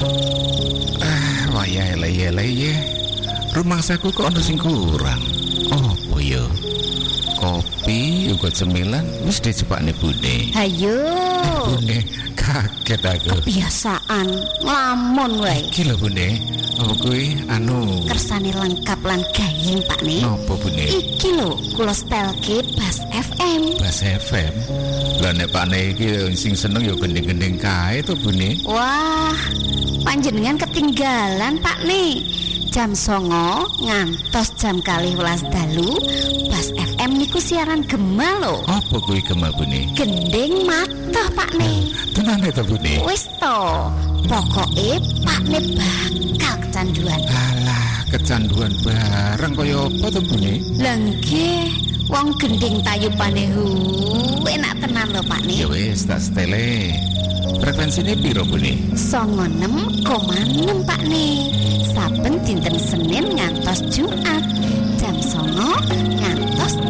Wayah leye-leye. Rumangsaku kok ana sing kurang. Opo ya? Kopi uga cemilan wis dijepakne Bune. Hayo. Bune, kaget aku. Kebiasaan nglamun wae. Iki lho Bune, apa kuwi kersane lengkap lan gayeng Pakne. Napa Bune? Iki lho kula stelke Bas FM. Bas FM. Lah nek Pakne iki sing seneng ya gending-gending kae to Bune. Wah, panjenengan ketinggalan Pakne. Jam 09.00 ngantos jam 12.00 dalu Bas FM niku siaran gema lho. Apa kuwi gema Bune? Gending matoh Pakne. Tenane to Bune. Wis to, pokoke Pakne bakal kecanduan. Alah, kecanduan bareng kaya apa to Bune? Lah nggih, wong gending tayupane enak tenan lho Pakne. Ya wis tak stele. Frekuensine piro Bune? 96,6 Pakne. Saben dinten Senin ngantos Jumat jam 09.00 ngantos